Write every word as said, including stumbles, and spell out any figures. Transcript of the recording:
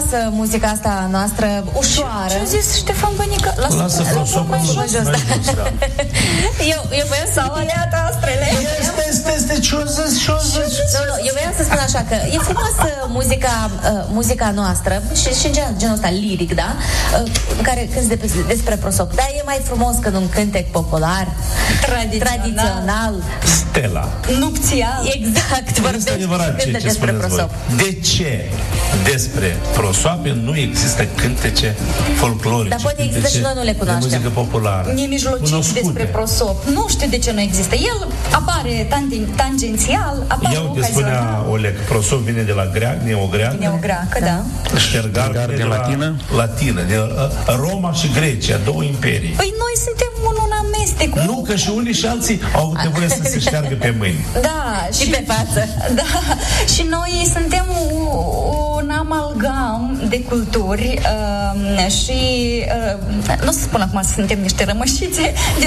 frumoasă muzica asta noastră, ușoară. Ce-a zis Ștefan Bănică? Lasă prosopul mai jos. Eu, eu voiam să... Sau alea astrele. Este, este, este, ce-o zis, ce-o zis? Nu, nu, eu voiam să spun așa că e frumoasă muzica, uh, muzica noastră și, și în genul, genul ăsta liric, da? Uh, care cânti de, despre prosop. Dar e mai frumos când un cântec popular, tradițional, tradițional Stella. nupțial. Exact, Este adevărat ce, ce despre prosop. Voi. De ce despre prosoape nu există cântece folclorice? Dar poate există și noi nu le cunoaștem. De muzică populară. Nemijlocit despre prosop. Nu știu de ce nu există. El apare tangen, tangențial, apare Iau de spunea Oleg, prosop vine de la greac, neogreacă. Neogreacă, da. Ștergar de, de, de latină? Latină, de uh, Roma și Grecia, două imperii. Păi noi suntem un, un amestec. Nu, că și unii și alții au avut nevoie să se șteargă pe mâini. Da, și, și pe față. Da, și noi suntem un amalgam de culturi uh, și uh, nu o să spun acum să suntem niște rămășițe